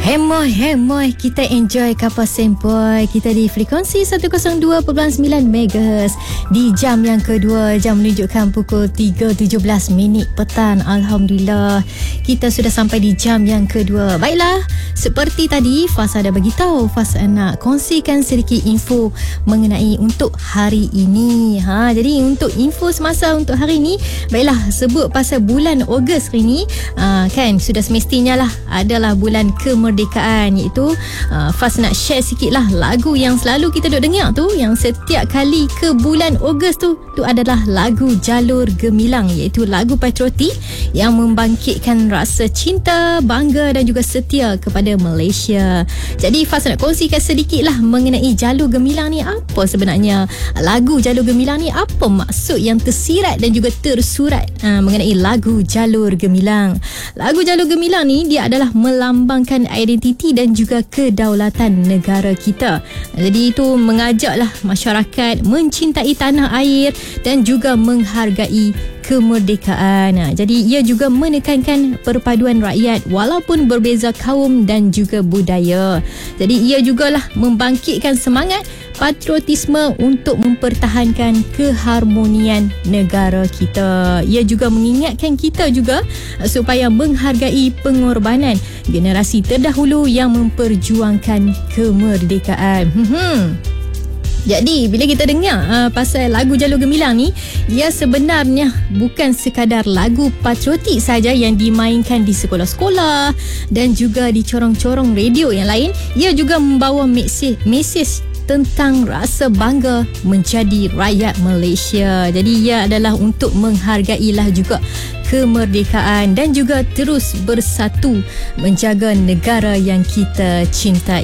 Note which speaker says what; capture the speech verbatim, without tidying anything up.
Speaker 1: Hemoy, hemoy, kita enjoy kapal sempoi. Kita di frekuensi seratus dua perpuluhan sembilan megahertz di jam yang kedua, jam menunjukkan pukul tiga tujuh belas minit petang. Alhamdulillah, kita sudah sampai di jam yang kedua. Baiklah, seperti tadi Fas ada bagi tahu, Fas nak kongsikan sedikit info mengenai untuk hari ini. Ha, jadi untuk info semasa untuk hari ini, baiklah, sebut pasal bulan Ogos hari ini, ha, kan sudah semestinya lah adalah bulan kemerdekaan, iaitu uh, Fas nak share sikit lah lagu yang selalu kita duk dengar tu, yang setiap kali ke bulan Ogos tu tu adalah lagu Jalur Gemilang, iaitu lagu patriotik yang membangkitkan rasa cinta, bangga dan juga setia kepada Malaysia. Jadi Fas nak kongsikan sedikit lah mengenai Jalur Gemilang ni. Apa sebenarnya lagu Jalur Gemilang ni, apa maksud yang tersirat dan juga tersurat uh, mengenai lagu Jalur Gemilang. Lagu Jalur Gemilang ni dia adalah melambangkan identiti dan juga kedaulatan negara kita. Jadi itu mengajaklah masyarakat mencintai tanah air dan juga menghargai kemerdekaan. Nah, jadi ia juga menekankan perpaduan rakyat walaupun berbeza kaum dan juga budaya. Jadi ia jugalah membangkitkan semangat patriotisme untuk mempertahankan keharmonian negara kita. Ia juga mengingatkan kita juga supaya menghargai pengorbanan generasi terdahulu yang memperjuangkan kemerdekaan. Hmm. Jadi bila kita dengar uh, pasal lagu Jalur Gemilang ni, ia sebenarnya bukan sekadar lagu patriotik saja yang dimainkan di sekolah-sekolah dan juga di corong-corong radio yang lain. Ia juga membawa mesej mesej tentang rasa bangga menjadi rakyat Malaysia. Jadi ia adalah untuk menghargailah juga kemerdekaan dan juga terus bersatu menjaga negara yang kita cintai.